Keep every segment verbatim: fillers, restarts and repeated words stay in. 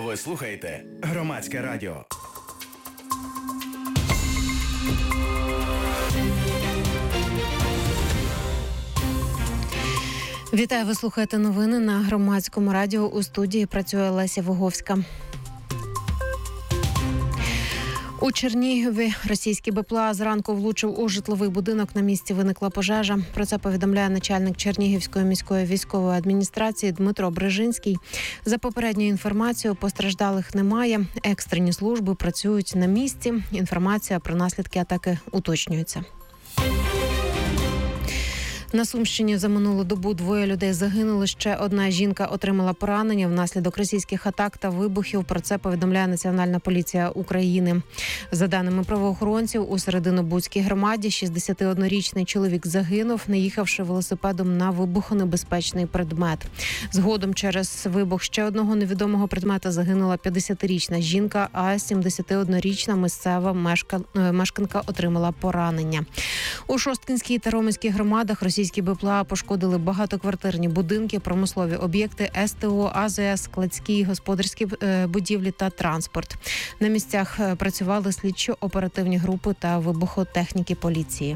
Ви слухаєте Громадське радіо. Вітаю, ви слухаєте новини на Громадському радіо. У студії працює Леся Виговська. У Чернігові російський БПЛА зранку влучив у житловий будинок. На місці виникла пожежа. Про це повідомляє начальник Чернігівської міської військової адміністрації Дмитро Брижинський. За попередньою інформацією, постраждалих немає. Екстрені служби працюють на місці. Інформація про наслідки атаки уточнюється. На Сумщині за минулу добу двоє людей загинули. Ще одна жінка отримала поранення внаслідок російських атак та вибухів. Про це повідомляє Національна поліція України. За даними правоохоронців, у Серединобудській громаді шістдесятиоднорічний чоловік загинув, наїхавши велосипедом на вибухонебезпечний предмет. Згодом через вибух ще одного невідомого предмета загинула п'ятдесятирічна жінка, а сімдесятиоднорічна місцева мешканка отримала поранення. У Шосткинській та Роменській громадах російські БПЛА пошкодили багатоквартирні будинки, промислові об'єкти, СТО, АЗС, складські, господарські будівлі та транспорт. На місцях працювали слідчо-оперативні групи та вибухотехніки поліції.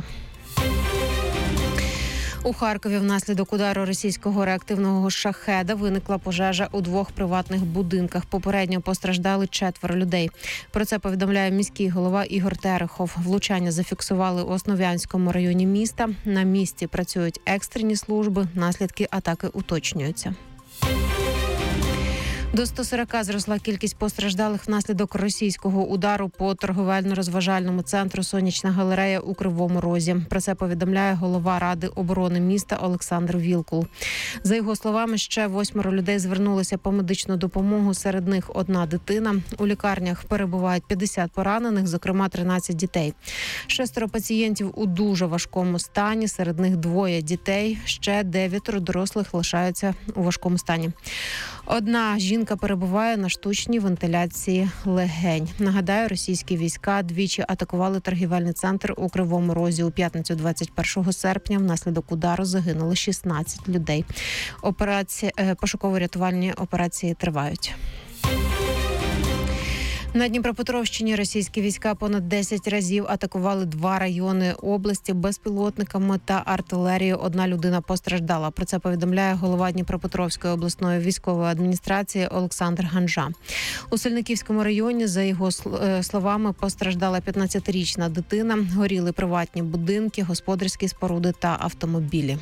У Харкові внаслідок удару російського реактивного шахеда виникла пожежа у двох приватних будинках. Попередньо постраждали четверо людей. Про це повідомляє міський голова Ігор Терехов. Влучання зафіксували у Основ'янському районі міста. На місці працюють екстрені служби. Наслідки атаки уточнюються. До ста сорока зросла кількість постраждалих внаслідок російського удару по торговельно-розважальному центру «Сонячна галерея» у Кривому Розі. Про це повідомляє голова Ради оборони міста Олександр Вілкул. За його словами, ще восьмеро людей звернулися по медичну допомогу, серед них одна дитина. У лікарнях перебувають п'ятдесят поранених, зокрема тринадцять дітей. Шестеро пацієнтів у дуже важкому стані, серед них двоє дітей, ще дев'ятеро дорослих лишаються у важкому стані. Одна жінка перебуває на штучній вентиляції легень. Нагадаю, російські війська двічі атакували торгівельний центр у Кривому Розі. У п'ятницю двадцять першого серпня внаслідок удару загинуло шістнадцять людей. Операції, пошуково-рятувальні операції тривають. На Дніпропетровщині російські війська понад десять разів атакували два райони області безпілотниками та артилерією. Одна людина постраждала. Про це повідомляє голова Дніпропетровської обласної військової адміністрації Олександр Ганжа. У Сальниківському районі, за його словами, постраждала п'ятнадцятирічна дитина. Горіли приватні будинки, господарські споруди та автомобілі.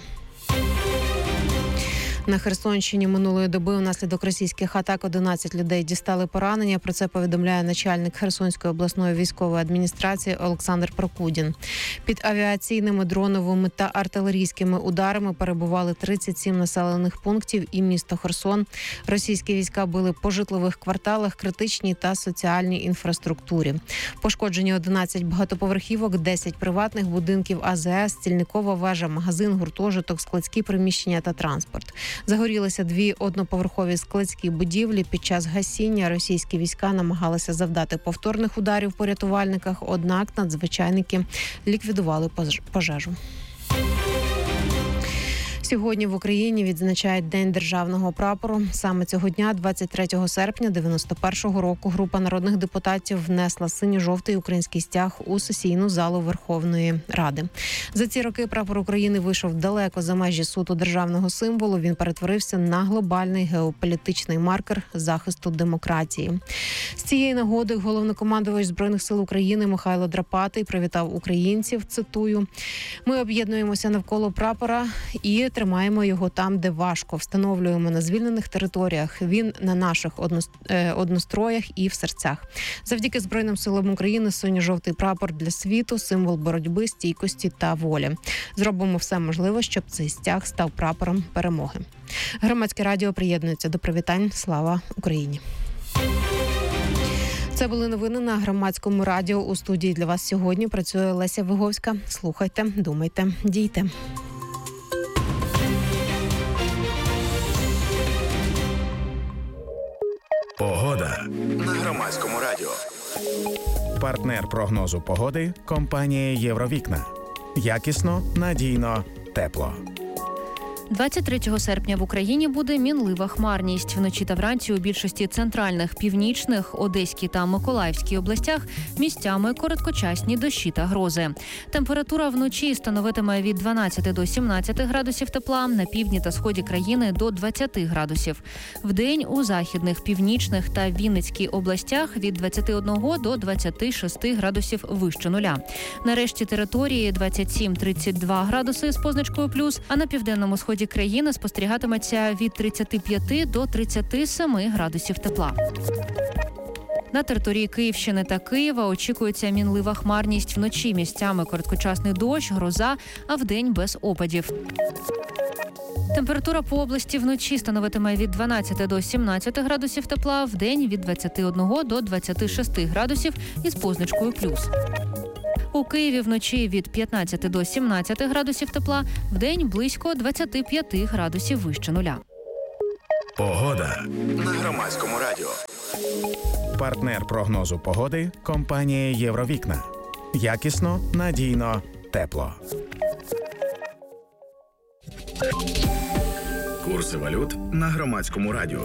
На Херсонщині минулої доби внаслідок російських атак одинадцять людей дістали поранення. Про це повідомляє начальник Херсонської обласної військової адміністрації Олександр Прокудін. Під авіаційними, дроновими та артилерійськими ударами перебували тридцять сім населених пунктів і місто Херсон. Російські війська били по житлових кварталах, критичній та соціальній інфраструктурі. Пошкоджені одинадцять багатоповерхівок, десять приватних будинків АЗС, стільникова вежа, магазин, гуртожиток, складські приміщення та транспорт. Загорілися дві одноповерхові складські будівлі. Під час гасіння російські війська намагалися завдати повторних ударів по рятувальниках, однак надзвичайники ліквідували пожежу. Сьогодні в Україні відзначають День державного прапору. Саме цього дня, двадцять третього серпня дев'яносто першого року, група народних депутатів внесла синьо-жовтий український стяг у сесійну залу Верховної Ради. За ці роки прапор України вийшов далеко за межі суто державного символу. Він перетворився на глобальний геополітичний маркер захисту демократії. З цієї нагоди головнокомандувач Збройних сил України Михайло Драпатий привітав українців, цитую: «Ми об'єднуємося навколо прапора і тримаємо його там, де важко. Встановлюємо на звільнених територіях. Він на наших одностроях і в серцях. Завдяки Збройним силам України синьо-жовтий прапор для світу – символ боротьби, стійкості та волі. Зробимо все можливе, щоб цей стяг став прапором перемоги». Громадське радіо приєднується до привітань. Слава Україні! Це були новини на Громадському радіо. У студії для вас сьогодні працює Леся Виговська. Слухайте, думайте, дійте. Погода на Громадському радіо. Партнер прогнозу погоди – компанія «Євровікна». Якісно, надійно, тепло. двадцять третього серпня в Україні буде мінлива хмарність. Вночі та вранці у більшості центральних, північних, Одеській та Миколаївській областях місцями короткочасні дощі та грози. Температура вночі становитиме від дванадцяти до сімнадцяти градусів тепла, на півдні та сході країни до двадцяти градусів. Вдень у західних, північних та Вінницькій областях від двадцяти одного до двадцяти шести градусів вище нуля. На решті території двадцять сім - тридцять два градуси з позначкою плюс, а на південному сході країни спостерігатиметься від тридцяти п'яти до тридцяти семи градусів тепла. На території Київщини та Києва очікується мінлива хмарність, вночі місцями короткочасний дощ, гроза, а вдень без опадів. Температура по області вночі становитиме від дванадцяти до сімнадцяти градусів тепла, вдень від двадцяти одного до двадцяти шести градусів із позначкою плюс. У Києві вночі від п'ятнадцяти до сімнадцяти градусів тепла, вдень близько двадцяти п'яти градусів вище нуля. Погода на Громадському радіо. Партнер прогнозу погоди – компанія «Євровікна». Якісно, надійно, тепло. Курси валют на Громадському радіо.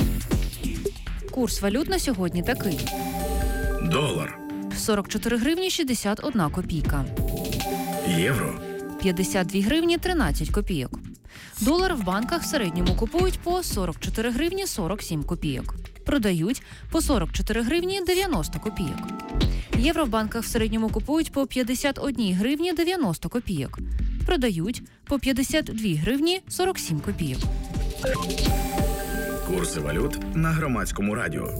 Курс валют на сьогодні такий. Долар. сорок чотири гривні шістдесят одна копійка. Євро. п'ятдесят дві гривні тринадцять копійок. Долар в банках в середньому купують по сорок чотири гривні сорок сім копійок. Продають по сорок чотири гривні дев'яносто копійок. Євро в банках в середньому купують по п'ятдесят одні гривні дев'яносто копійок. Продають по п'ятдесят дві гривні сорок сім копійок. Курси валют на Громадському радіо.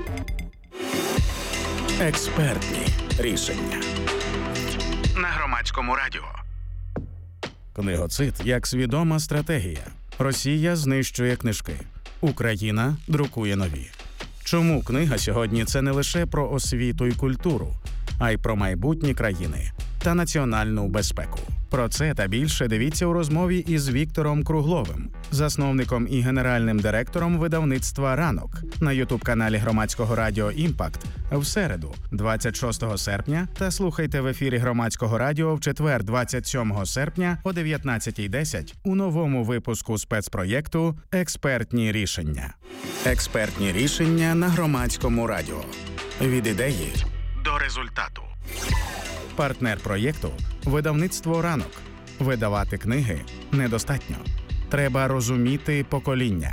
Експертні рішення. На Громадському радіо. Книгоцид як свідома стратегія. Росія знищує книжки. Україна друкує нові. Чому книга сьогодні – це не лише про освіту і культуру, а й про майбутні країни та національну безпеку? Про це та більше дивіться у розмові із Віктором Кругловим, засновником і генеральним директором видавництва «Ранок» на ютуб-каналі Громадського радіо «Імпакт» в середу, двадцять шостого серпня, та слухайте в ефірі Громадського радіо в четвер, двадцять сьомого серпня о дев'ятнадцятій десять у новому випуску спецпроєкту «Експертні рішення». Експертні рішення на Громадському радіо. Від ідеї до результату. Партнер проєкту – видавництво «Ранок». Видавати книги недостатньо. Треба розуміти покоління.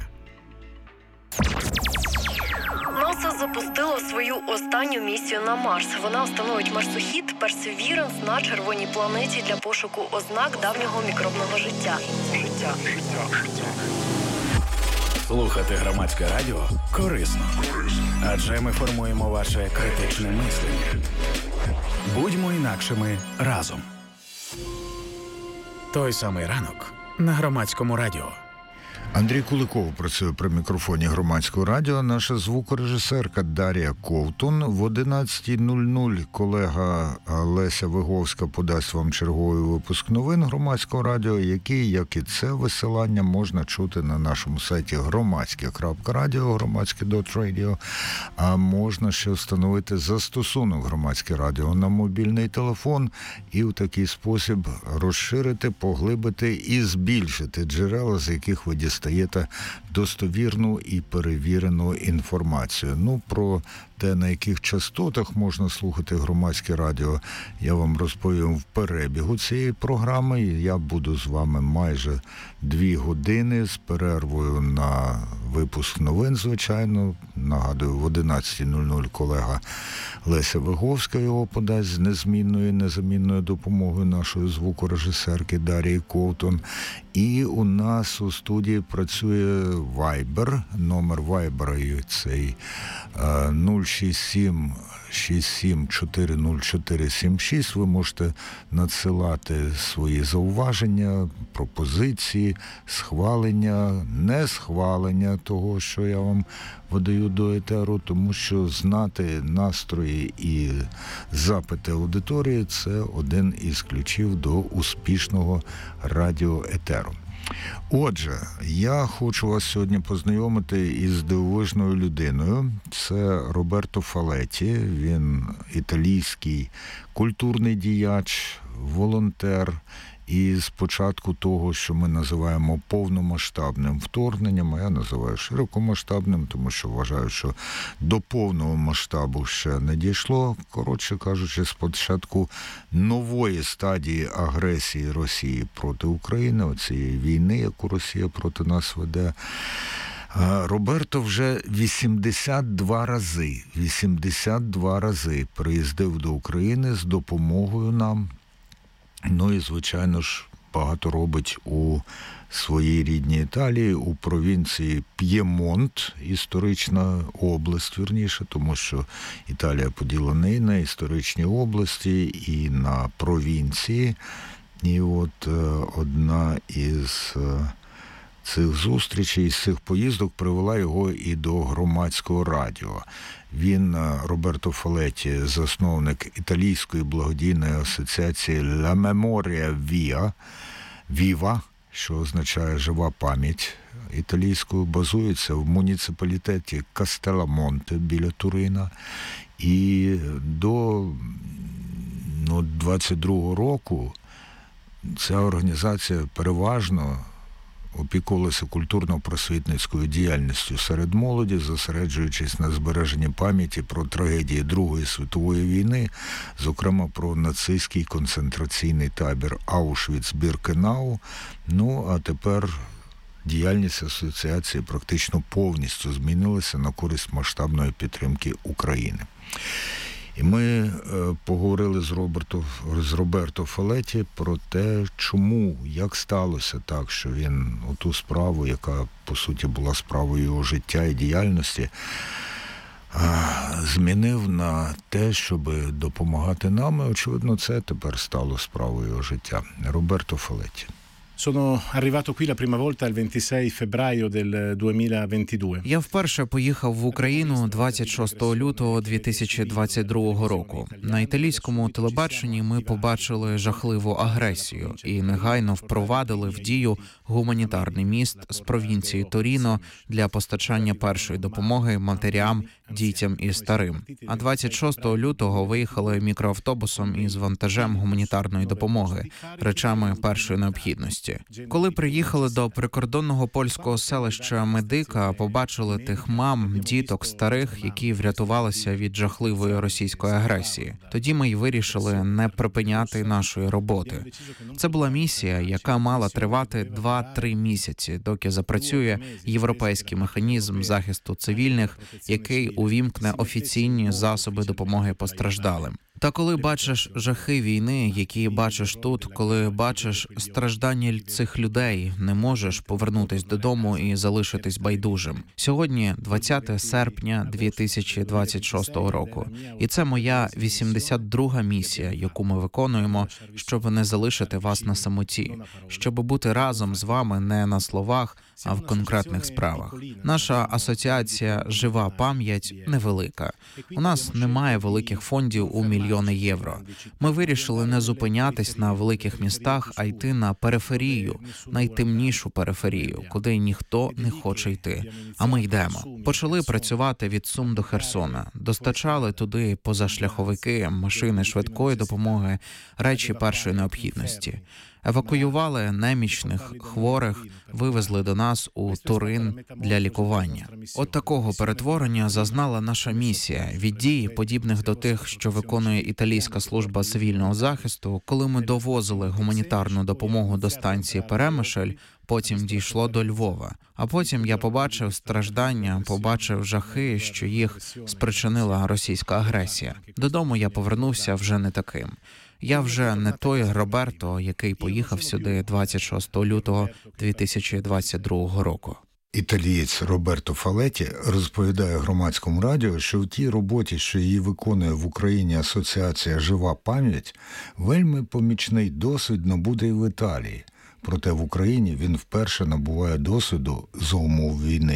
НАСА запустило свою останню місію на Марс. Вона встановить марсохід «Персевіранс» на червоній планеті для пошуку ознак давнього мікробного життя. Життя, життя, життя. Слухати Громадське радіо корисно. Адже ми формуємо ваше критичне мислення. Будьмо інакшими разом. Той самий ранок на Громадському радіо. Андрій Куликов працює при мікрофоні Громадського радіо. Наша звукорежисерка Дар'я Ковтун. В одинадцятій нуль нуль колега Леся Виговська подасть вам черговий випуск новин Громадського радіо, який, як і це висилання, можна чути на нашому сайті громадське крапка радіо, громадське крапка радіо, а можна ще встановити застосунок Громадське радіо на мобільний телефон і в такий спосіб розширити, поглибити і збільшити джерела, з яких ви дістаєте стаєте достовірну і перевірену інформацію. Ну, про те, на яких частотах можна слухати Громадське радіо, я вам розповім в перебігу цієї програми. Я буду з вами майже дві години з перервою на випуск новин, звичайно. Нагадую, в одинадцятій нуль нуль колега Леся Виговська його подасть з незмінною і незамінною допомогою нашої звукорежисерки Дар'ї Ковтун. І у нас у студії працює Viber, номер Viber цей нуль шість сім шість сім чотири нуль чотири сім шість. Ви можете надсилати свої зауваження, пропозиції, схвалення, не схвалення того, що я вам видаю до етеру, тому що знати настрої і запити аудиторії – це один із ключів до успішного радіоетеру. Отже, я хочу вас сьогодні познайомити із дивовижною людиною. Це Роберто Фалеті. Він італійський культурний діяч, волонтер І з початку того, що ми називаємо повномасштабним вторгненням, а я називаю широкомасштабним, тому що вважаю, що до повного масштабу ще не дійшло. Коротше кажучи, з початку нової стадії агресії Росії проти України, оцієї війни, яку Росія проти нас веде, Роберто вже вісімдесят два рази, вісімдесят два рази приїздив до України з допомогою нам. Ну і, звичайно ж, багато робить у своїй рідній Італії, у провінції П'ємонт, історична область, вірніше, тому що Італія поділена і на історичні області, і на провінції. І от одна із цих зустрічей, з цих поїздок привела його і до громадського радіо. Він, Роберто Фалетті, засновник італійської благодійної асоціації La Memoria Via, Viva, що означає «жива пам'ять» італійською, базується в муніципалітеті Кастелламонте біля Турина. І до ну, двадцять другого року ця організація переважно опікувалася культурно-просвітницькою діяльністю серед молоді, зосереджуючись на збереженні пам'яті про трагедії Другої світової війни, зокрема про нацистський концентраційний табір Аушвіц-Біркенау. Ну, а тепер діяльність асоціації практично повністю змінилася на користь масштабної підтримки України. І ми е, поговорили з Роберто, з Роберто Фалетті про те, чому, як сталося так, що він оту справу, яка, по суті, була справою його життя і діяльності, е, змінив на те, щоб допомагати нам. І, очевидно, це тепер стало справою його життя. Роберто Фалетті. Sono arrivato qui la prima volta il ventisei febbraio del duemilaventidue. Я вперше поїхав в Україну двадцять шостого лютого дві тисячі двадцять другого року. На італійському телебаченні ми побачили жахливу агресію і негайно впровадили в дію гуманітарний міст з провінції Торіно для постачання першої допомоги матерям, дітям і старим. А двадцять шостого лютого виїхали мікроавтобусом із вантажем гуманітарної допомоги, речами першої необхідності. Коли приїхали до прикордонного польського селища Медика, побачили тих мам, діток, старих, які врятувалися від жахливої російської агресії. Тоді ми й вирішили не припиняти нашої роботи. Це була місія, яка мала тривати два-три місяці, доки запрацює європейський механізм захисту цивільних, який увімкне офіційні засоби допомоги постраждалим. Та коли бачиш жахи війни, які бачиш тут, коли бачиш страждання цих людей, не можеш повернутись додому і залишитись байдужим. Сьогодні двадцяте серпня дві тисячі двадцять шостого року. І це моя вісімдесят друга місія, яку ми виконуємо, щоб не залишити вас на самоті, щоб бути разом з вами не на словах, а в конкретних справах. Наша асоціація «Жива пам'ять» невелика. У нас немає великих фондів у мільйони євро. Ми вирішили не зупинятись на великих містах, а йти на периферію, найтемнішу периферію, куди ніхто не хоче йти. А ми йдемо. Почали працювати від Сум до Херсона. Достачали туди позашляховики, машини швидкої допомоги, речі першої необхідності. Евакуювали немічних, хворих, вивезли до нас у Турин для лікування. От такого перетворення зазнала наша місія від дій, подібних до тих, що виконує італійська служба цивільного захисту, коли ми довозили гуманітарну допомогу до станції Перемишль, потім дійшло до Львова. А потім я побачив страждання, побачив жахи, що їх спричинила російська агресія. Додому я повернувся вже не таким. Я вже не той Роберто, який поїхав сюди двадцять шостого лютого дві тисячі двадцять другого року. Італієць Роберто Фалетті розповідає громадському радіо, що в тій роботі, що її виконує в Україні асоціація «Жива пам'ять», вельми помічний досвід набуде і в Італії. Проте в Україні він вперше набуває досвіду за умов війни.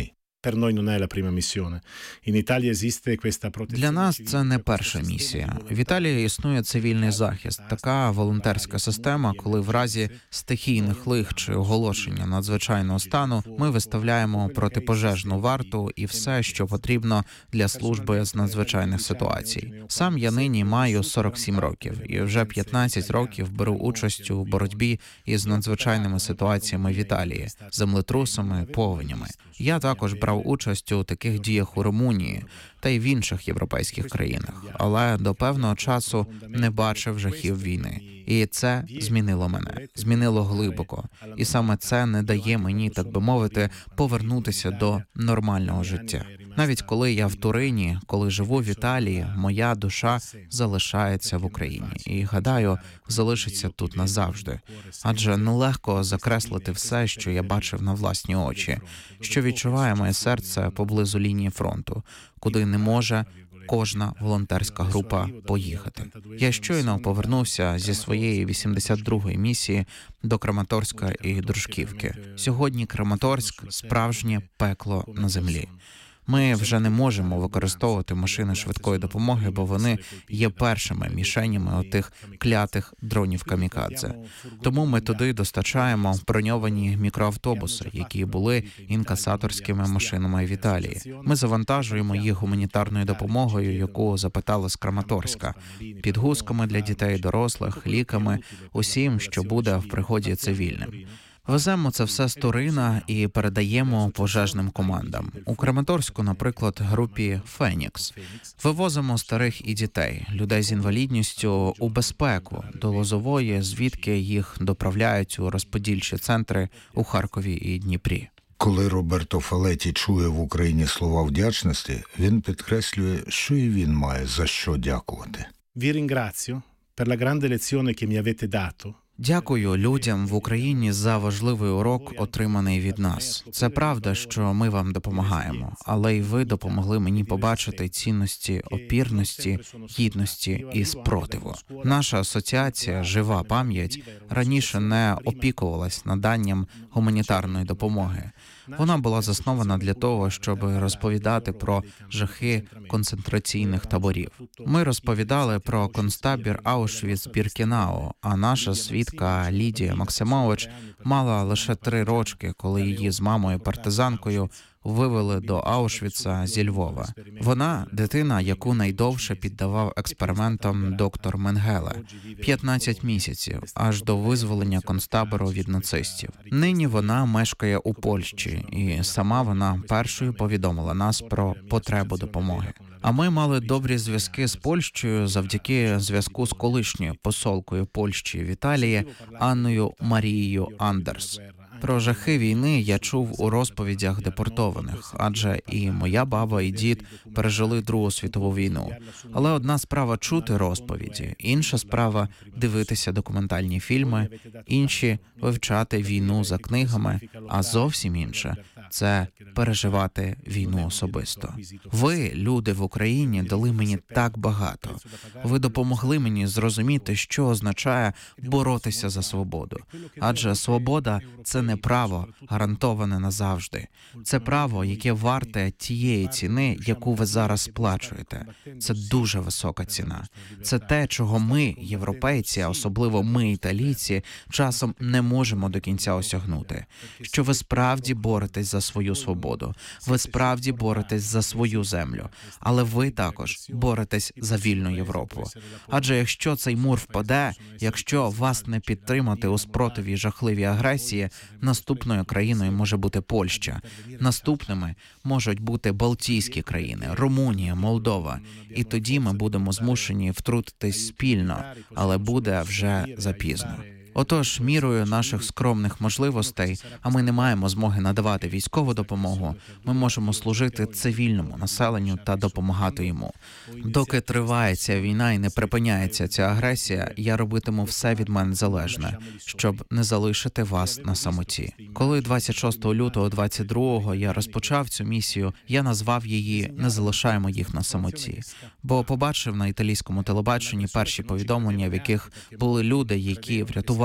per noi non è la prima missione. In Italia esiste questa protezione. Для нас це не перша місія. В Італії існує цивільний захист, така волонтерська система, коли в разі стихійних лих чи оголошення надзвичайного стану ми виставляємо протипожежну варту і все, що потрібно для служби з надзвичайних ситуацій. Сам я нині маю сорок сім років і вже п'ятнадцять років беру участь у боротьбі із надзвичайними ситуаціями в Італії, землетрусами, повенями. Я також брав участь у таких діях у Румунії та й в інших європейських країнах, але до певного часу не бачив жахів війни. І це змінило мене, змінило глибоко. І саме це не дає мені, так би мовити, повернутися до нормального життя. Навіть коли я в Турині, коли живу в Італії, моя душа залишається в Україні. І, гадаю, залишиться тут назавжди. Адже нелегко закреслити все, що я бачив на власні очі, що відчуває моє серце поблизу лінії фронту, куди не може кожна волонтерська група поїхати. Я щойно повернувся зі своєї вісімдесят другої місії до Краматорська і Дружківки. Сьогодні Краматорськ – справжнє пекло на землі. Ми вже не можемо використовувати машини швидкої допомоги, бо вони є першими мішенями отих клятих дронів-камікадзе. Тому ми туди достачаємо броньовані мікроавтобуси, які були інкасаторськими машинами в Італії. Ми завантажуємо їх гуманітарною допомогою, яку запитали з Краматорська, підгузками для дітей і дорослих, ліками, усім, що буде в пригоді цивільним. Веземо це все з Турина і передаємо пожежним командам. У Краматорську, наприклад, групі «Фенікс». Вивозимо старих і дітей, людей з інвалідністю у безпеку до Лозової, звідки їх доправляють у розподільчі центри у Харкові і Дніпрі. Коли Роберто Фалеті чує в Україні слова вдячності, він підкреслює, що і він має за що дякувати. Vi ringrazio per la grande lezione che mi avete dato. Дякую людям в Україні за важливий урок, отриманий від нас. Це правда, що ми вам допомагаємо, але й ви допомогли мені побачити цінності опірності, гідності і спротиву. Наша асоціація «Жива пам'ять» раніше не опікувалась наданням гуманітарної допомоги. Вона була заснована для того, щоб розповідати про жахи концентраційних таборів. Ми розповідали про концтабір Аушвіц-Біркенау, а наша свідка Лідія Максимович мала лише три рочки, коли її з мамою-партизанкою вивели до Аушвіца зі Львова. Вона – дитина, яку найдовше піддавав експериментам доктор Менгеле – п'ятнадцять місяців, аж до визволення концтабору від нацистів. Нині вона мешкає у Польщі, і сама вона першою повідомила нас про потребу допомоги. А ми мали добрі зв'язки з Польщею завдяки зв'язку з колишньою посолкою Польщі в Італії Анною Марією Андерс. Про жахи війни я чув у розповідях депортованих, адже і моя баба, і дід пережили Другу світову війну. Але одна справа чути розповіді, інша справа дивитися документальні фільми, інші вивчати війну за книгами, а зовсім інше – це переживати війну особисто. Ви, люди в Україні, дали мені так багато. Ви допомогли мені зрозуміти, що означає боротися за свободу. Адже свобода – це не право, гарантоване назавжди. Це право, яке варте тієї ціни, яку ви зараз сплачуєте. Це дуже висока ціна. Це те, чого ми, європейці, а особливо ми, італійці, часом не можемо до кінця осягнути. Що ви справді боретесь за свою свободу. Ви справді боретесь за свою землю. Але ви також боретесь за вільну Європу. Адже якщо цей мур впаде, якщо вас не підтримати у спротиві жахливій агресії, наступною країною може бути Польща. Наступними можуть бути Балтійські країни, Румунія, Молдова. І тоді ми будемо змушені втрутитись спільно, але буде вже запізно. Отож, мірою наших скромних можливостей, а ми не маємо змоги надавати військову допомогу, ми можемо служити цивільному населенню та допомагати йому. Доки триває ця війна і не припиняється ця агресія, я робитиму все від мене залежне, щоб не залишити вас на самоті. Коли двадцять шостого лютого двадцять другого я розпочав цю місію, я назвав її «Не залишаємо їх на самоті», бо побачив на італійському телебаченні перші повідомлення, в яких були люди, які врятували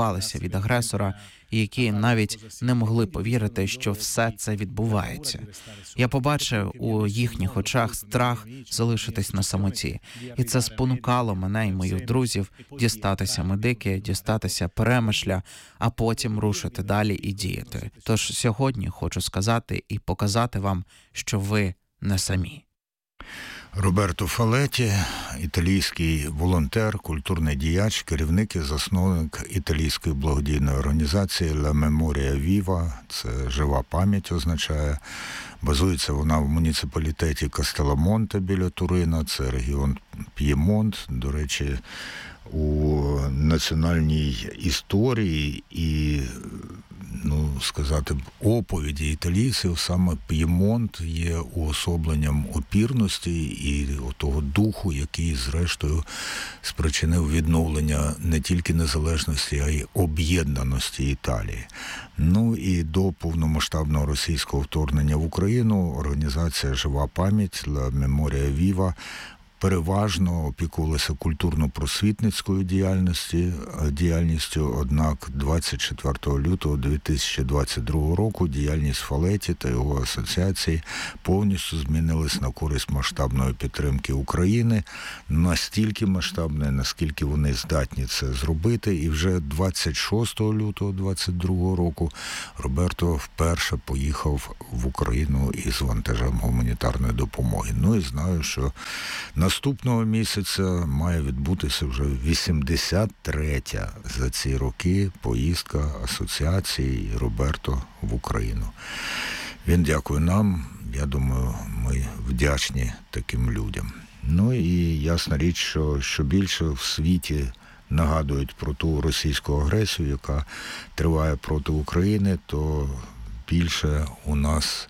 ховалися від агресора, і які навіть не могли повірити, що все це відбувається. Я побачив у їхніх очах страх залишитись на самоті, і це спонукало мене і моїх друзів дістатися медики, дістатися Перемишля, а потім рушити далі і діяти. Тож сьогодні хочу сказати і показати вам, що ви не самі. Роберто Фалеті, італійський волонтер, культурний діяч, керівник і засновник італійської благодійної організації «La Memoria Viva», це «Жива пам'ять» означає. Базується вона в муніципалітеті Кастелламонте біля Турина, це регіон П'ємонт, до речі, у національній історії і, ну, сказати, оповіді італійців саме П'ємонт є уособленням опірності і того духу, який, зрештою, спричинив відновлення не тільки незалежності, а й об'єднаності Італії. Ну і до повномасштабного російського вторгнення в Україну організація «Жива пам'ять» «La Memoria Viva» переважно опікувалися культурно-просвітницькою діяльністю, діяльністю, однак двадцять четвертого лютого дві тисячі двадцять другого року діяльність Фалеті та його асоціації повністю змінилась на користь масштабної підтримки України, настільки масштабної, наскільки вони здатні це зробити. І вже двадцять шостого лютого двадцять другого року Роберто вперше поїхав в Україну із вантажем гуманітарної допомоги. Ну і знаю, що наступного місяця має відбутися вже вісімдесят третя за ці роки поїздка асоціації Роберто в Україну. Він дякує нам, я думаю, ми вдячні таким людям. Ну і ясна річ, що, що більше в світі нагадують про ту російську агресію, яка триває проти України, то більше у нас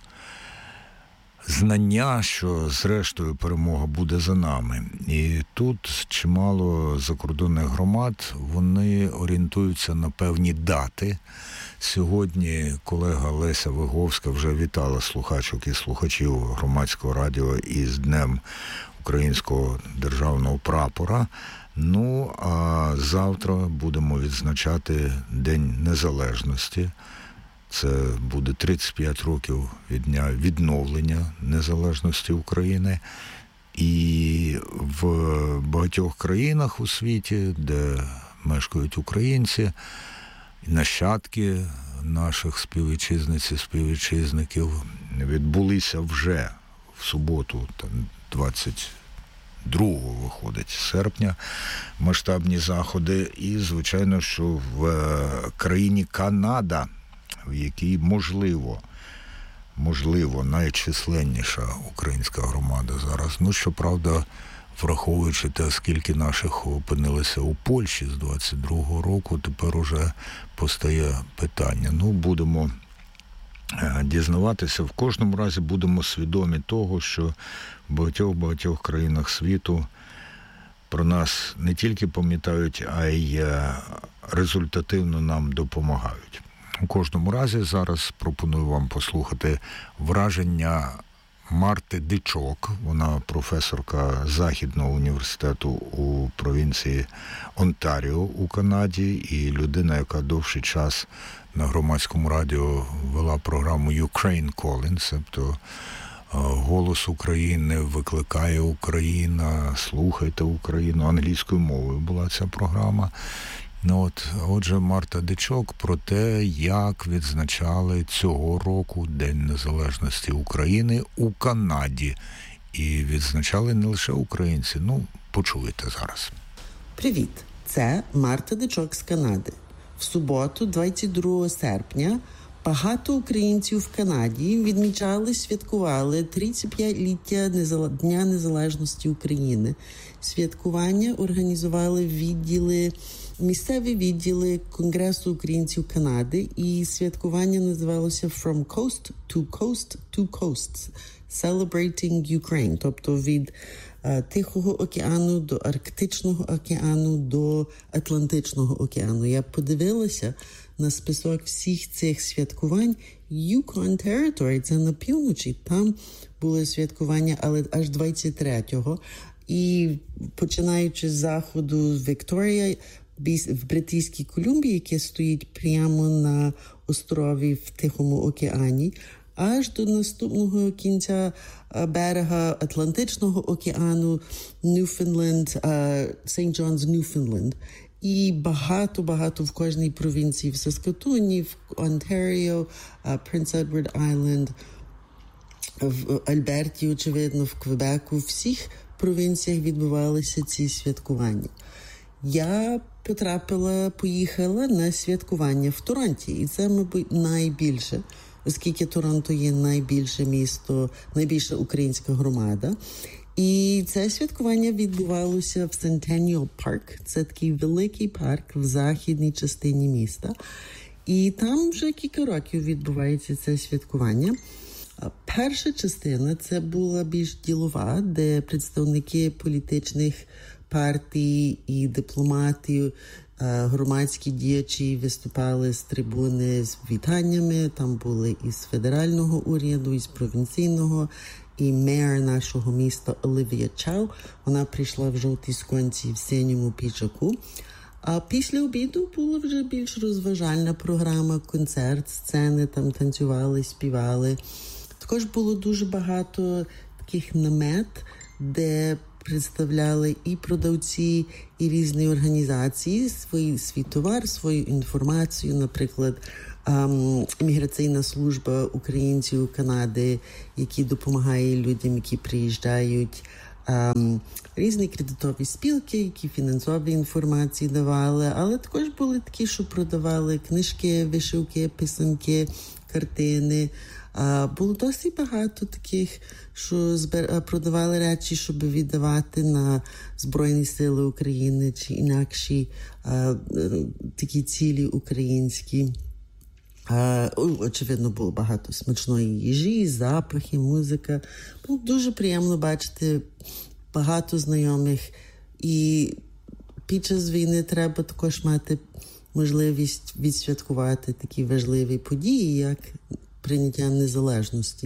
знання, що зрештою перемога буде за нами. І тут чимало закордонних громад, вони орієнтуються на певні дати. Сьогодні колега Леся Виговська вже вітала слухачок і слухачів громадського радіо із Днем українського державного прапора. Ну, а завтра будемо відзначати День Незалежності. Це буде тридцять п'ять років від дня відновлення незалежності України. І в багатьох країнах у світі, де мешкають українці, нащадки наших співвітчизниць і співвітчизників, відбулися вже в суботу, там, двадцять другого виходить серпня, масштабні заходи. І, звичайно, що в країні Канада, в якій, можливо, можливо, найчисленніша українська громада зараз. Ну, щоправда, враховуючи те, скільки наших опинилися у Польщі з двадцять другого року, тепер уже постає питання. Ну, будемо дізнаватися. В кожному разі будемо свідомі того, що в багатьох-багатьох країнах світу про нас не тільки пам'ятають, а й результативно нам допомагають. У кожному разі зараз пропоную вам послухати враження Марти Дичок. Вона професорка Західного університету у провінції Онтаріо у Канаді і людина, яка довший час на громадському радіо вела програму Ukraine Calling, тобто голос України, викликає Україна, слухайте Україну. Англійською мовою була ця програма. Ну от, отже, Марта Дичок про те, як відзначали цього року День Незалежності України у Канаді. І відзначали не лише українці. Ну, почуєте зараз. Привіт, це Марта Дичок з Канади. В суботу, двадцять другого серпня, багато українців в Канаді відмічали, святкували тридцятип'ятиліття Дня Незалежності України. Святкування організували відділи місцеві відділи Конгресу українців Канади, і святкування називалося From Coast to Coast to Coast – Celebrating Ukraine, тобто від uh, Тихого океану до Арктичного океану до Атлантичного океану. Я подивилася на список всіх цих святкувань. Yukon Territory – це на півночі, там були святкування, але аж двадцять третього. І починаючи з заходу Вікторія, в Британській Колумбії, яке стоїть прямо на острові в Тихому океані, аж до наступного кінця берега Атлантичного океану, Ньюфаундленд, Сейнт Джонс, Ньюфаундленд. І багато-багато в кожній провінції, в Саскатуні, в Онтаріо, Принц Едвард Айленд, в Альберті, очевидно, в Квебеку, в всіх провінціях відбувалися ці святкування. Я потрапила, поїхала на святкування в Торонті, і це, мабуть, найбільше, оскільки Торонто є найбільше місто, найбільша українська громада. І це святкування відбувалося в Centennial Park. Це такий великий парк в західній частині міста. І там вже кілька років відбувається це святкування. Перша частина – це була більш ділова, де представники політичних партій і дипломатів, громадські діячі виступали з трибуни з вітаннями. Там були із федерального уряду, із провінційного, і мер нашого міста Оливія Чау. Вона прийшла в жовтій суконці в синьому піджаку. А після обіду була вже більш розважальна програма, концерт, сцени, там танцювали, співали. Також було дуже багато таких намет, де представляли і продавці, і різні організації свій, свій товар, свою інформацію, наприклад, ем, імміграційна служба українців Канади, які допомагає людям, які приїжджають, ем, різні кредитові спілки, які фінансові інформації давали, але також були такі, що продавали книжки, вишивки, писанки, картини. А, було досить багато таких, що збир... продавали речі, щоб віддавати на Збройні Сили України чи інакші а, такі цілі українські. А, очевидно, було багато смачної їжі, запахи, музика. Було дуже приємно бачити багато знайомих. І під час війни треба також мати можливість відсвяткувати такі важливі події, як прийняття незалежності.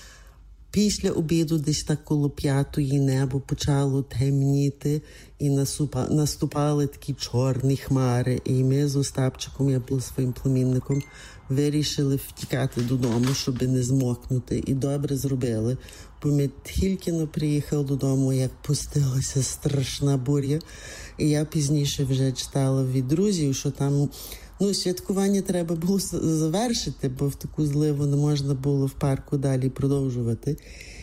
Після обіду, десь так коло п'ятої, небо почало темніти і насупа, наступали такі чорні хмари. І ми з Остапчиком, я був своїм племінником, вирішили втікати додому, щоб не змокнути. І добре зробили, бо ми тільки-но приїхали додому, як пустилася страшна буря. І я пізніше вже читала від друзів, що там Ну, святкування треба було завершити, бо в таку зливу не можна було в парку далі продовжувати.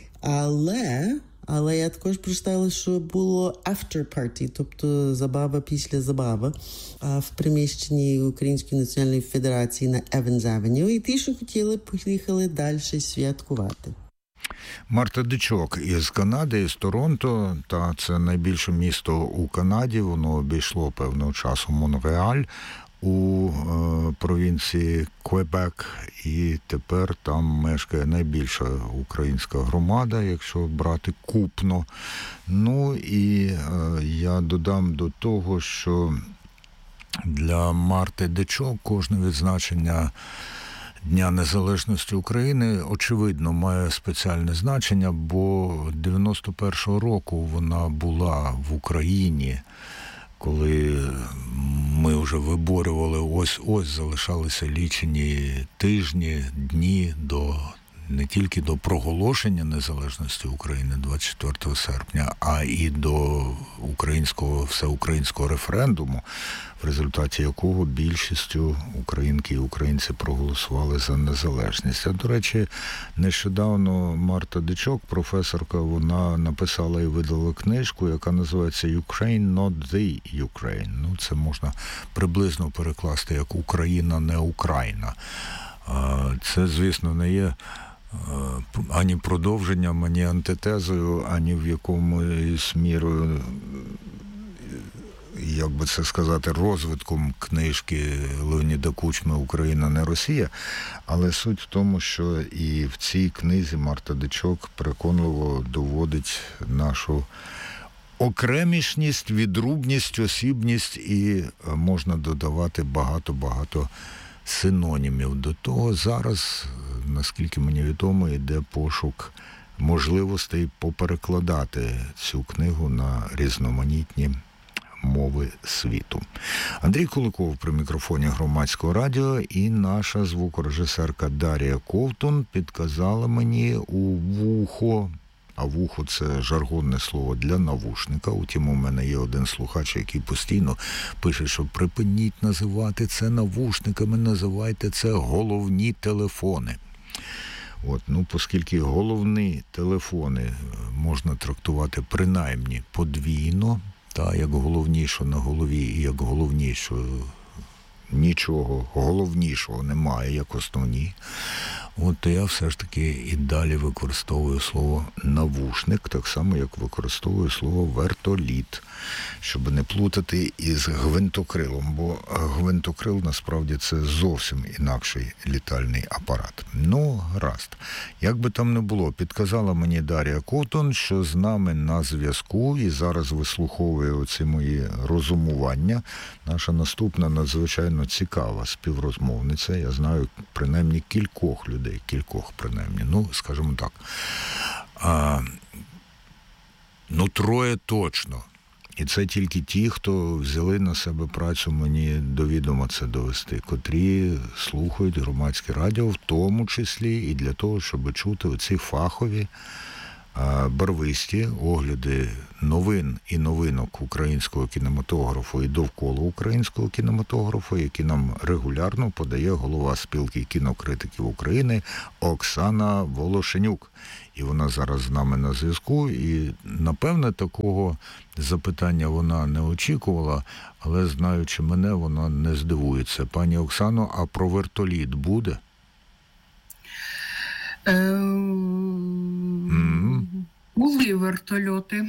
Але, але я також прочитала, що було after party, тобто забава після забави, в приміщенні Української національної федерації на Evans Avenue. І ті, що хотіли, поїхали далі святкувати. Марта Дичок із Канади, із Торонто, та це найбільше місто у Канаді, воно обійшло певного часу Монреаль у е, провінції Квебек, і тепер там мешкає найбільша українська громада, якщо брати купно. Ну і е, я додам до того, що для Марти Дичок кожне відзначення Дня Незалежності України, очевидно, має спеціальне значення, бо дев'яносто першого року вона була в Україні, коли ми вже виборювали, ось-ось залишалися лічені тижні, дні до не тільки до проголошення незалежності України двадцять четвертого серпня, а і до українського всеукраїнського референдуму, в результаті якого більшістю українки і українці проголосували за незалежність. А, до речі, нещодавно Марта Дичок, професорка, вона написала і видала книжку, яка називається «Ukraine, not the Ukraine». Ну, це можна приблизно перекласти як «Україна, не Україна». Це, звісно, не є ані продовженням, ані антитезою, ані в якомусь мірою, як би це сказати, розвитком книжки Леоніда Кучми «Україна, не Росія». Але суть в тому, що і в цій книзі Марта Дичок переконливо доводить нашу окремішність, відрубність, осібність, і можна додавати багато-багато синонімів до того. Зараз, наскільки мені відомо, йде пошук можливостей поперекладати цю книгу на різноманітні мови світу. Андрій Куликов при мікрофоні Громадського радіо, і наша звукорежисерка Дар'я Ковтун підказала мені у вухо, а вухо – це жаргонне слово для навушника. Утім, у мене є один слухач, який постійно пише, що припиніть називати це навушниками, називайте це головні телефони. От, ну, оскільки головні телефони можна трактувати принаймні подвійно, та, як головніше на голові і як головніше, нічого головнішого немає, як основні. От, то я все ж таки і далі використовую слово навушник, так само, як використовую слово вертоліт, щоб не плутати із гвинтокрилом, бо гвинтокрил насправді це зовсім інакший літальний апарат. Ну, гаразд. Як би там не було, підказала мені Дар'я Ковтун, що з нами на зв'язку і зараз вислуховує оці мої розумування наша наступна надзвичайно цікава співрозмовниця. Я знаю принаймні кількох людей, кількох принаймні, ну, скажімо так, а, ну, троє точно. І це тільки ті, хто взяли на себе працю мені до відома це довести, котрі слухають Громадське радіо, в тому числі і для того, щоб чути оці фахові, барвисті огляди новин і новинок українського кінематографу і довкола українського кінематографу, які нам регулярно подає голова спілки кінокритиків України Оксана Волошенюк. І вона зараз з нами на зв'язку, і, напевне, такого запитання вона не очікувала, але, знаючи мене, вона не здивується. Пані Оксано, а про вертоліт буде? Mm. Були вертольоти.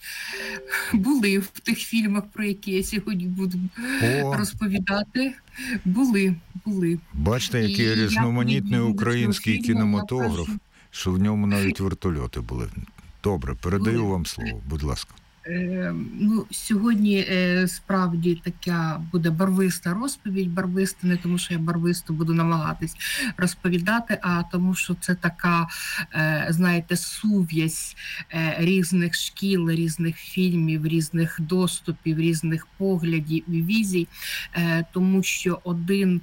Були в тих фільмах, про які я сьогодні буду О. розповідати. Були, були. Бачите, який і різноманітний український фільму, кінематограф, першу... що в ньому навіть вертольоти були. Добре, передаю були. Вам слово, будь ласка. Е, ну, сьогодні е, справді така буде барвиста розповідь, барвиста не тому, що я барвисто буду намагатись розповідати, а тому, що це така, е, знаєте, сув'язь е, різних шкіл, різних фільмів, різних доступів, різних поглядів і візій, е, тому що один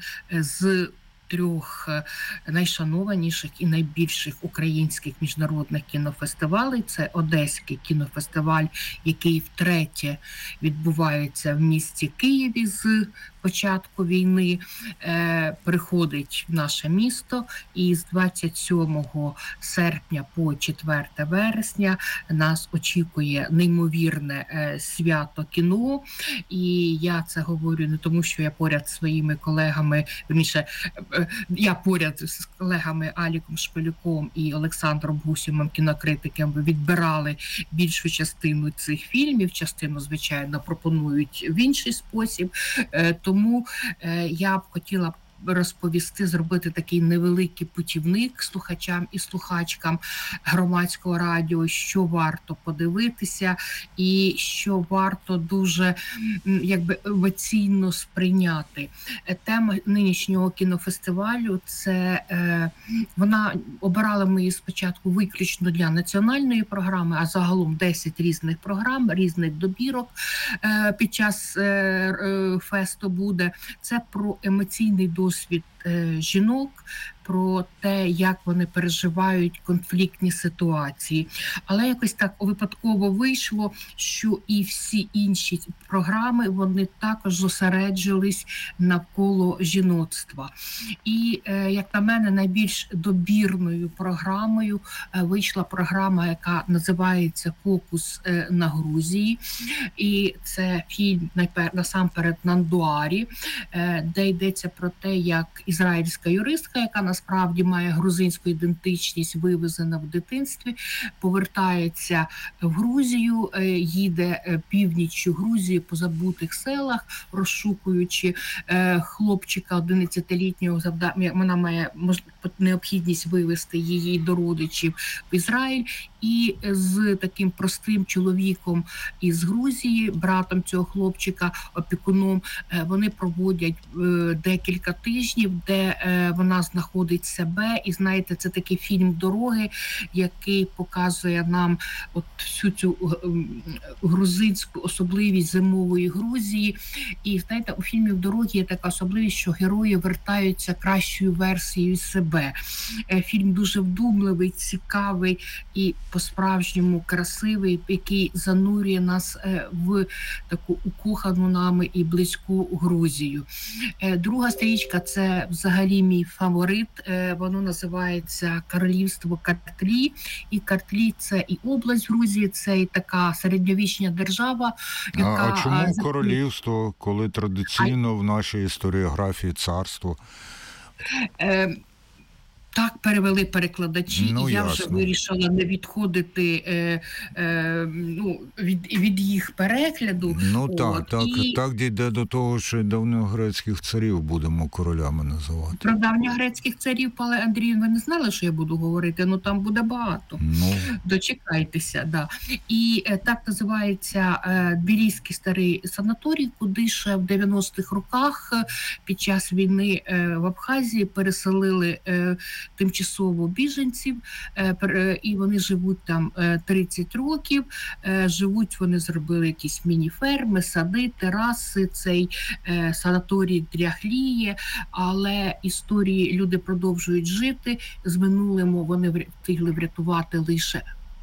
з трьох найшанованіших і найбільших українських міжнародних кінофестивалей. Це Одеський кінофестиваль, який втретє відбувається в місті Києві з початку війни, е, приходить в наше місто, і з двадцять сьомого серпня по четверте вересня нас очікує неймовірне е, свято кіно. І я це говорю не тому, що я поряд зі своїми колегами, верніше, е, я поряд з колегами Аліком Шпилюком і Олександром Гусєвим, кінокритиком, відбирали більшу частину цих фільмів, частину, звичайно, пропонують в інший спосіб. Е, Тому е, я б хотіла розповісти, зробити такий невеликий путівник слухачам і слухачкам Громадського радіо, що варто подивитися і що варто дуже, якби, емоційно сприйняти. Тема нинішнього кінофестивалю – це, е, вона обирала ми її спочатку виключно для національної програми, а загалом десять різних програм, різних добірок е, під час е, е, фесту буде. Це про емоційний досвід досвід жінок, про те, як вони переживають конфліктні ситуації. Але якось так випадково вийшло, що і всі інші програми, вони також зосереджились навколо жіноцтва. І, як на мене, найбільш добірною програмою вийшла програма, яка називається «Фокус на Грузії». І це фільм насамперед «Нандуарі», де йдеться про те, як ізраїльська юристка, яка насправді має грузинську ідентичність, вивезена в дитинстві, повертається в Грузію, їде північчю Грузії по забутих селах, розшукуючи хлопчика одинадцятилітнього, вона має необхідність вивезти її до родичів в Ізраїль, і з таким простим чоловіком із Грузії, братом цього хлопчика, опікуном, вони проводять декілька тижнів, де вона знаходить знаходить себе. І знаєте, це такий фільм «Дороги», який показує нам от всю цю грузинську особливість зимової Грузії. І знаєте, у фільмі «Дороги» є така особливість, що герої вертаються кращою версією себе. Фільм дуже вдумливий, цікавий і по-справжньому красивий, який занурює нас в таку укохану нами і близьку Грузію. Друга стрічка – це взагалі мій фаворит. Воно називається «Королівство Картлі». І Картлі – це і область Грузії, це і така середньовічна держава, яка... А чому королівство, коли традиційно в нашій історіографії царство? Так перевели перекладачі, ну, і я ясно. вже вирішила не відходити е, е, ну, від, від їх перегляду. Ну От, так, так, і... так дійде до того, що давньогрецьких царів будемо королями називати. Про давньогрецьких царів, Павле Андрію, ви не знали, що я буду говорити? Ну там буде багато. Ну. Дочекайтеся, да. І е, так називається е, Тбіліський старий санаторій, куди ще в дев'яностих роках е, під час війни е, в Абхазії переселили е, тимчасово біженців, і вони живуть там тридцять років, живуть, вони зробили якісь міні-ферми, сади, тераси, цей санаторій дряхліє, але історії люди продовжують жити, з минулим вони встигли врятувати лише,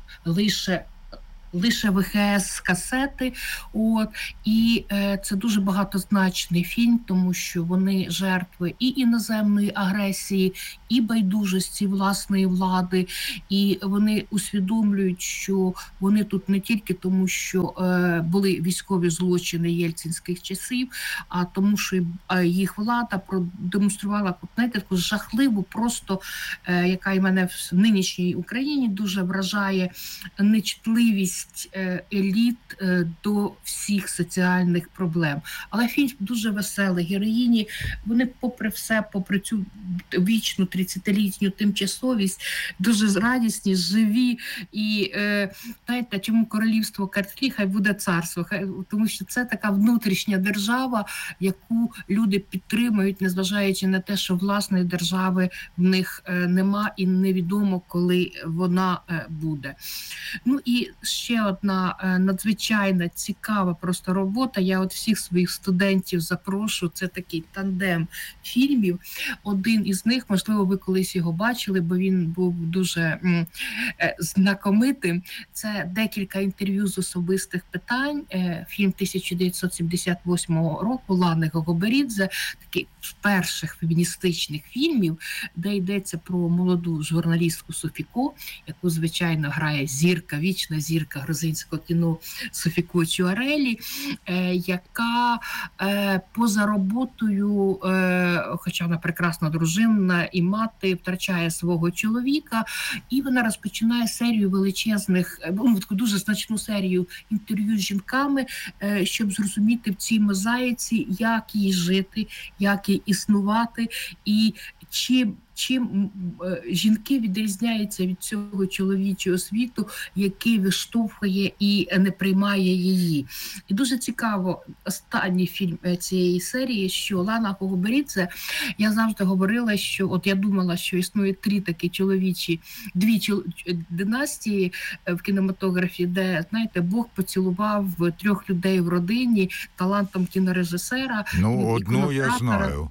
лише лише ве хе ес-касети, от, і е, це дуже багатозначний фільм, тому що вони жертви і іноземної агресії, і байдужості власної влади, і вони усвідомлюють, що вони тут не тільки тому, що е, були військові злочини єльцинських часів, а тому, що е, їх влада продемонструвала, знаєте, таку жахливу, просто, е, яка і мене в нинішній Україні дуже вражає, нечутливість еліт до всіх соціальних проблем. Але фільм дуже веселий. Героїні, вони попри все, попри цю вічну тридцятилітню тимчасовість, дуже радісні, живі. І е, знаєте, чому королівство Картлі, хай буде царство? Хай, тому що це така внутрішня держава, яку люди підтримують, незважаючи на те, що власної держави в них е, нема і невідомо, коли вона е, буде. Ну і ще одна е, надзвичайна, цікава просто робота. Я от всіх своїх студентів запрошу. Це такий тандем фільмів. Один із них, можливо, ви колись його бачили, бо він був дуже м, е, знакомитим. Це декілька інтерв'ю з особистих питань. Е, фільм тисяча дев'ятсот сімдесят восьмого року Лани Гогоберідзе, такий з перших феміністичних фільмів, де йдеться про молоду журналістку Софіко, яку, звичайно, грає зірка, вічна зірка грузинського кіно Софіко Чуарелі, е, яка е, поза роботою, е, хоча вона прекрасна дружина і мати, втрачає свого чоловіка, і вона розпочинає серію величезних, ну, таку дуже значну серію інтерв'ю з жінками, е, щоб зрозуміти в цій мозаїці, як їй жити, як їй існувати, і чим чим жінки відрізняються від цього чоловічого світу, який виштовхує і не приймає її. І дуже цікаво, останній фільм цієї серії, що Лана Гогоберідзе, я завжди говорила, що от я думала, що існує три такі чоловічі, дві чол... династії в кінематографі, де, знаєте, Бог поцілував трьох людей в родині талантом кінорежисера. Ну, одну я знаю.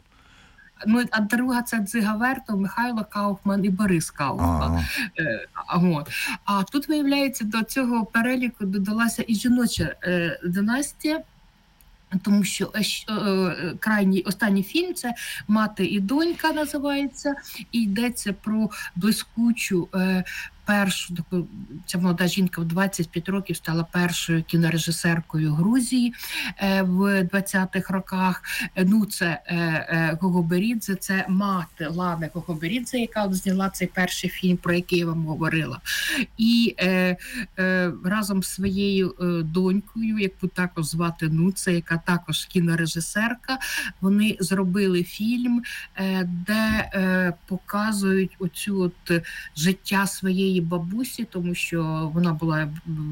Ну, а друга – це Дзига Вертов, Михайло Кауфман і Борис Кауфман. А, а тут, виявляється, до цього переліку додалася і жіноча е, династія, тому що е, крайній, останній фільм – це «Мати і донька» називається, і йдеться про блискучу е, першу таку, ця молода жінка в двадцять п'ять років стала першою кінорежисеркою Грузії е, в двадцятих роках. Ну, це е, е, Гогоберідзе, це мати Лани Гогоберідзе, яка от зняла цей перший фільм, про який я вам говорила. І е, е, разом з своєю е, донькою, яку також звати Нуце, яка також кінорежисерка, вони зробили фільм, е, де е, показують оцю от життя своєї моєї бабусі, тому що вона була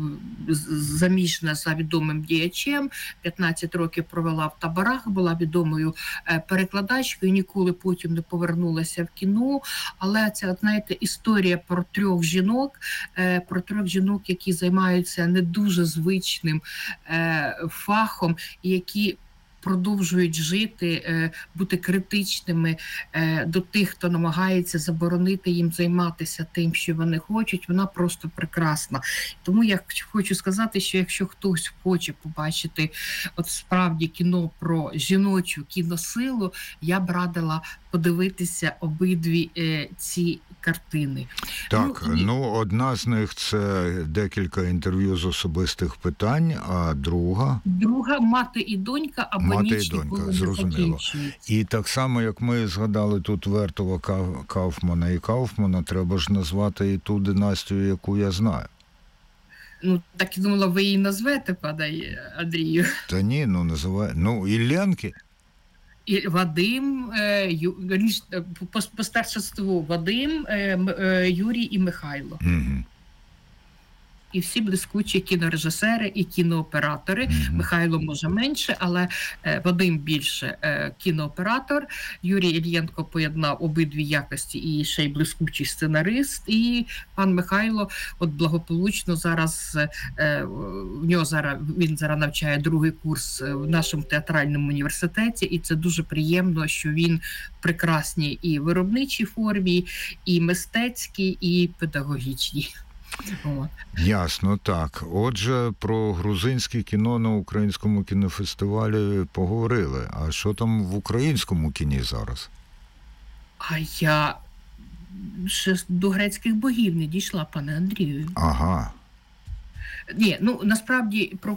заміжна за відомим діячем, п'ятнадцять років провела в таборах, була відомою перекладачкою, ніколи потім не повернулася в кіно. Але це, знаєте, історія про трьох жінок, про трьох жінок, які займаються не дуже звичним фахом, які продовжують жити, бути критичними до тих, хто намагається заборонити їм займатися тим, що вони хочуть. Вона просто прекрасна. Тому я хочу сказати, що якщо хтось хоче побачити от справді кіно про жіночу кіносилу, я б радила подивитися обидві е, ці картини. Так, ну, і... ну одна з них це декілька інтерв'ю з особистих питань, а друга? Друга «Мати і донька» або «Мати «Ніч і донька», ніколи не зрозуміло. закінчується. І так само, як ми згадали тут Вертова, Кауфмана і Кауфмана, треба ж назвати і ту династію, яку я знаю. Ну, так я думала, ви її назвете, пане Андрію. Та ні, ну називай. Ну, Іллєнки. І Вадим, Ю... по, по старшинству Вадим, Юрій і Михайло. Угу. І всі блискучі кінорежисери і кінооператори. Mm-hmm. Михайло може менше, але е, Вадим більше е, кінооператор. Юрій Ільєнко поєднав обидві якості і ще й блискучий сценарист. І пан Михайло от благополучно зараз, е, в нього зараз, він зараз навчає другий курс в нашому театральному університеті, і це дуже приємно, що він в прекрасній і виробничій формі, і мистецькій, і педагогічній. О. Ясно, так. Отже, про грузинське кіно на Українському кінофестивалі поговорили. А що там в українському кіні зараз? А я ще до грецьких богів не дійшла, пане Андрію. Ага. Ні, ну насправді про